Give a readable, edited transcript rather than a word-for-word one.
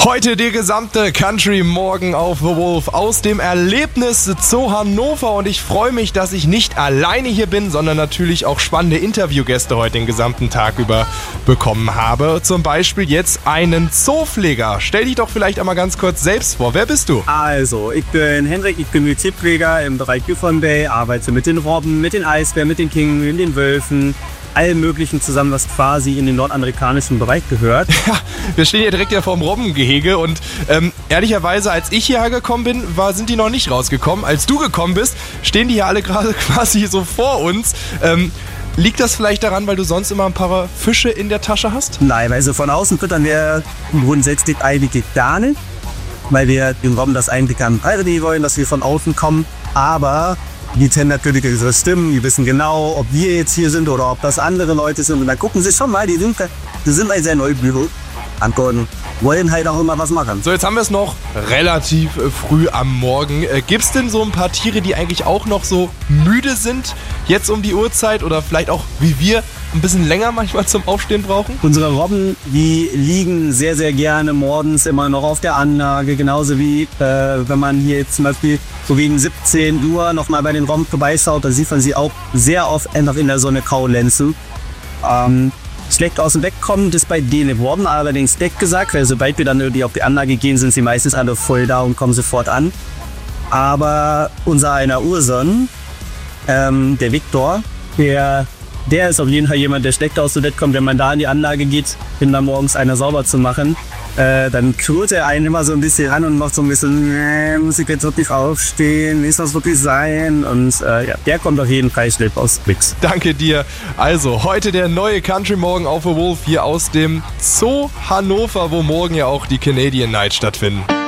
Heute die gesamte Country Morgen auf The Wolf aus dem Erlebnis Zoo Hannover und ich freue mich, dass ich nicht alleine hier bin, sondern natürlich auch spannende Interviewgäste heute den gesamten Tag über bekommen habe. Zum Beispiel jetzt einen Zoopfleger. Stell dich doch vielleicht einmal ganz kurz selbst vor. Wer bist du? Also, ich bin Hendrik, ich bin Tierpfleger im Bereich Yukon Bay, arbeite mit den Robben, mit den Eisbären, mit den Kinguinen, den Wölfen, allem Möglichen zusammen, was quasi in den nordamerikanischen Bereich gehört. Ja, wir stehen hier direkt ja vorm Robbengehege und ehrlicherweise, als ich hierher gekommen bin, sind die noch nicht rausgekommen. Als du gekommen bist, stehen die hier alle gerade quasi so vor uns. Liegt das vielleicht daran, weil du sonst immer ein paar Fische in der Tasche hast? Nein, also von außen füttern wir grundsätzlich eigentlich gar nicht, weil wir den Robben das eigentlich an die wollen, dass wir von außen kommen, aber die kennen natürlich unsere Stimmen, die wissen genau, ob wir jetzt hier sind oder ob das andere Leute sind. Und dann gucken sie schon mal, die sind halt sehr neugierig und wollen halt auch immer was machen. So, jetzt haben wir es noch relativ früh am Morgen. Gibt es denn so ein paar Tiere, die eigentlich auch noch so müde sind, jetzt um die Uhrzeit oder vielleicht auch wie wir ein bisschen länger manchmal zum Aufstehen brauchen? Unsere Robben, die liegen sehr, sehr gerne morgens immer noch auf der Anlage, genauso wie wenn man hier jetzt zum Beispiel so gegen 17 Uhr nochmal bei den Robben vorbeischaut, da sieht man sie auch sehr oft einfach in der Sonne kaulenzen. Schlecht aus dem Bett kommen, das bei denen Robben allerdings nicht gesagt, weil sobald wir dann irgendwie auf die Anlage gehen, sind sie meistens alle voll da und kommen sofort an. Aber unser einer Urson, der Viktor, der ist auf jeden Fall jemand, der schlecht aus dem Bett kommt. Wenn man da in die Anlage geht, um dann morgens einer sauber zu machen, dann krürt er einen immer so ein bisschen ran und macht so ein bisschen, muss ich jetzt wirklich aufstehen, ist das wirklich sein? Und ja, der kommt auf jeden Fall schlecht aus Mix. Danke dir. Also, heute der neue Country Morgen auf The Wolf hier aus dem Zoo Hannover, wo morgen ja auch die Canadian Night stattfinden.